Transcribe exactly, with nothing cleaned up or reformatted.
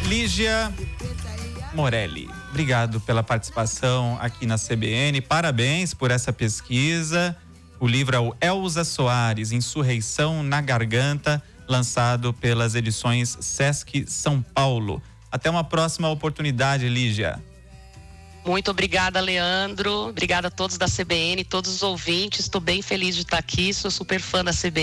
Lígia Morelli, obrigado pela participação aqui na C B N, parabéns por essa pesquisa. O livro é o Elza Soares, Insurreição na Garganta, lançado pelas edições Sesc São Paulo. Até uma próxima oportunidade, Lígia. Muito obrigada, Leandro. Obrigada a todos da C B N, todos os ouvintes. Estou bem feliz de estar aqui, sou super fã da C B N.